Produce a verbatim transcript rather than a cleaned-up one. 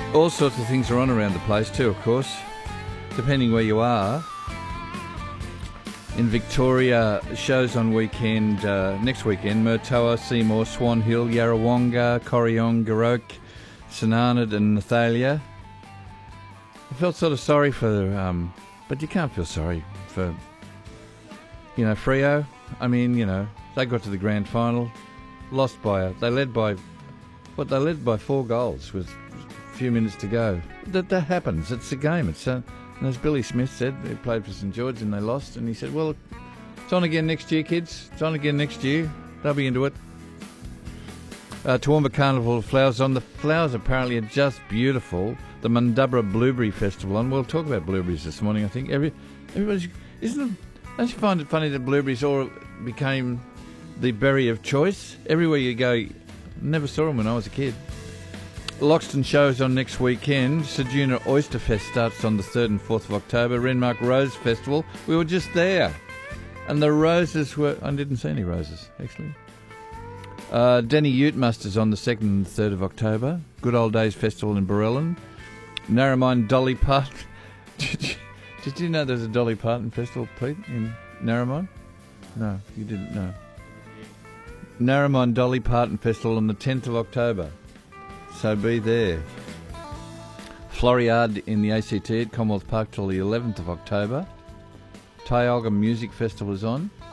All sorts of things are on around the place too, of course, depending where you are. In Victoria, shows on weekend, uh, next weekend, Murtoa, Seymour, Swan Hill, Yarrawonga, Corryong, Garoke, St Arnaud and Nathalia. I felt sort of sorry for, um, but you can't feel sorry for, you know, Freo. I mean, you know, they got to the grand final, lost by, a, they led by, what, they led by four goals with a few minutes to go. That that happens, it's a game, it's a... And as Billy Smith said, they played for St George and they lost, and he said, well, it's on again next year, kids. It's on again next year. They'll be into it. Uh, Toowoomba Carnival of Flowers on. The flowers apparently are just beautiful. The Mundubra Blueberry Festival on. We'll talk about blueberries this morning, I think. Every, everybody's, isn't it, don't you find it funny that blueberries all became the berry of choice? Everywhere you go, never saw them when I was a kid. Loxton shows on next weekend. Ceduna Oyster Fest starts on the third and fourth of October. Renmark Rose Festival. We were just there. And the roses were... I didn't see any roses, actually. Uh, Denny Ute Musters on the second and third of October. Good Old Days Festival in Barellan. Narromine Dolly Parton. Did you, did you know there's a Dolly Parton Festival, Pete, in Narromine? No, you didn't know. Narromine Dolly Parton Festival on the tenth of October. So be there. Floriade in the A C T at Commonwealth Park till the eleventh of October. Tioga Music Festival is on.